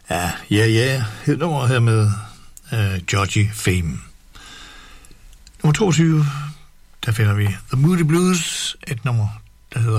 Ja, hed nummer her med Georgie Fame. Nummer 22, der finder vi The Moody Blues, et nummer,